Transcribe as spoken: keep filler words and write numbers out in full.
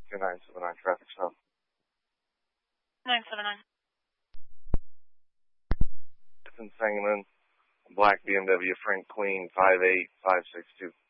two nine seven nine traffic stop. nine seven nine. It's in Sangamon, black B M W, Frank Queen, five eight five six two.